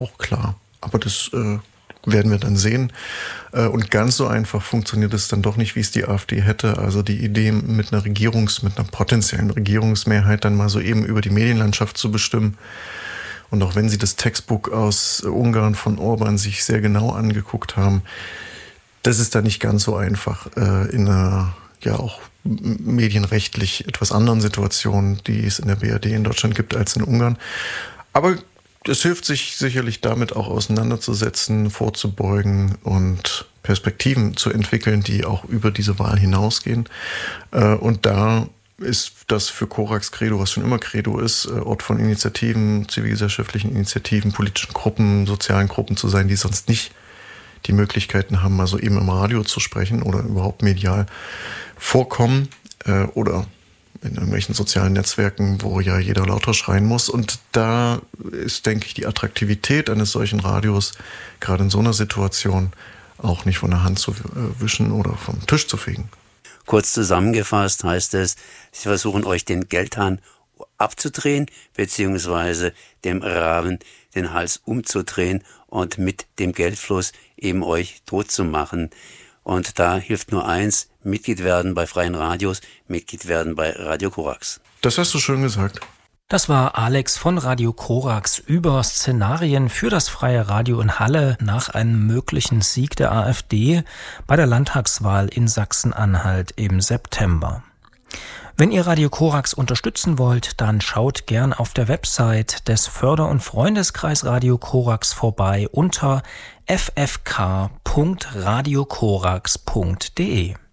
auch klar. Aber das werden wir dann sehen. Und ganz so einfach funktioniert es dann doch nicht, wie es die AfD hätte. Also die Idee, mit einer potenziellen Regierungsmehrheit dann mal so eben über die Medienlandschaft zu bestimmen. Und auch wenn Sie das Textbook aus Ungarn von Orban sich sehr genau angeguckt haben, das ist da nicht ganz so einfach in einer ja auch medienrechtlich etwas anderen Situation, die es in der BRD in Deutschland gibt, als in Ungarn. Aber es hilft sich sicherlich damit auch auseinanderzusetzen, vorzubeugen und Perspektiven zu entwickeln, die auch über diese Wahl hinausgehen. Und da ist das für Korax Credo, was schon immer Credo ist, Ort von Initiativen, zivilgesellschaftlichen Initiativen, politischen Gruppen, sozialen Gruppen zu sein, die sonst nicht die Möglichkeiten haben, mal so eben im Radio zu sprechen oder überhaupt medial vorkommen oder in irgendwelchen sozialen Netzwerken, wo ja jeder lauter schreien muss. Und da ist, denke ich, die Attraktivität eines solchen Radios gerade in so einer Situation auch nicht von der Hand zu wischen oder vom Tisch zu fegen. Kurz zusammengefasst heißt es, Sie versuchen euch den Geldhahn abzudrehen, beziehungsweise dem Raben den Hals umzudrehen und mit dem Geldfluss eben euch tot zu machen. Und da hilft nur eins, Mitglied werden bei freien Radios, Mitglied werden bei Radio Korax. Das hast du schön gesagt. Das war Alex von Radio Korax über Szenarien für das freie Radio in Halle nach einem möglichen Sieg der AfD bei der Landtagswahl in Sachsen-Anhalt im September. Wenn ihr Radio Korax unterstützen wollt, dann schaut gern auf der Website des Förder- und Freundeskreis Radio Korax vorbei unter ffk.radiokorax.de.